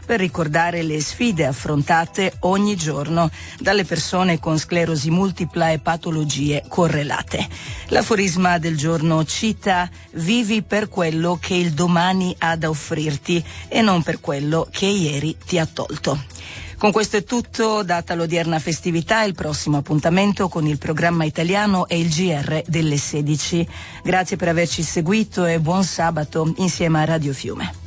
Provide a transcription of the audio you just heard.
per ricordare le sfide affrontate ogni giorno dalle persone con sclerosi multipla e patologie correlate. L'aforisma del giorno cita: vivi per quello che il domani ha da offrirti e non per quello che ieri ti ha tolto. Con questo è tutto, data l'odierna festività, il prossimo appuntamento con il programma italiano è il GR delle 16. Grazie per averci seguito e buon sabato insieme a Radio Fiume.